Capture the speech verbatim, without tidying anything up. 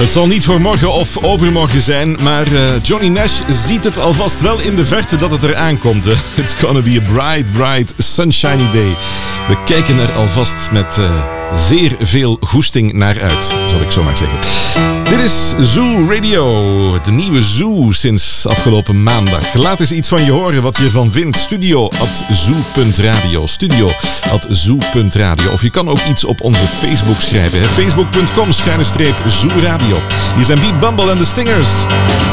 Het zal niet voor morgen of overmorgen zijn, maar uh, Johnny Nash ziet het alvast wel in de verte dat het eraan komt. Hè. It's gonna be a bright, bright, sunshiny day. We kijken er alvast met uh, zeer veel goesting naar uit, zal ik zo maar zeggen. Dit is Zoo Radio, de nieuwe Zoo sinds afgelopen maandag. Laat eens iets van je horen wat je ervan vindt. Studio at zoo punt radio. Studio at zoo punt radio. Of je kan ook iets op onze Facebook schrijven. Facebook punt com schuine streep Zoo Radio. Hier zijn Beat Bumble en de Stingers.